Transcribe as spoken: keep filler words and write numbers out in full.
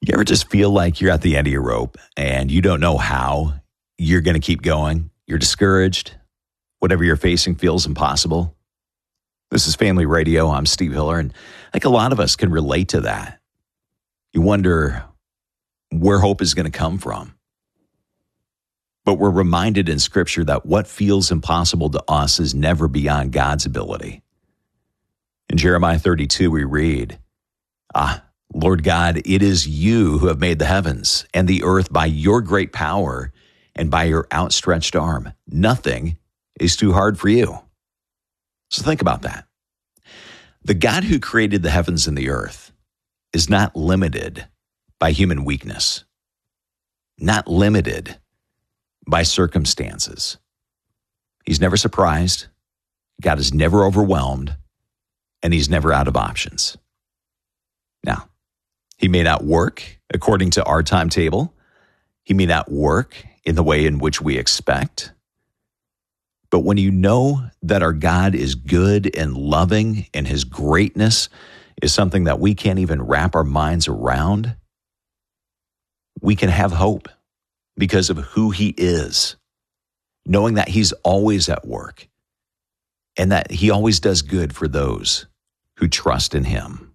You ever just feel like you're at the end of your rope and you don't know how you're going to keep going? You're discouraged. Whatever you're facing feels impossible. This is Family Radio. I'm Steve Hiller, and I think a lot of us can relate to that. You wonder where hope is going to come from. But we're reminded in Scripture that what feels impossible to us is never beyond God's ability. In Jeremiah thirty-two, we read, Ah, Lord God, it is you who have made the heavens and the earth by your great power and by your outstretched arm. Nothing is too hard for you. So think about that. The God who created the heavens and the earth is not limited by human weakness, not limited by circumstances. He's never surprised. God is never overwhelmed, and he's never out of options. Now, he may not work according to our timetable. He may not work in the way in which we expect. But when you know that our God is good and loving and his greatness is something that we can't even wrap our minds around, we can have hope because of who he is, knowing that he's always at work and that he always does good for those who trust in him.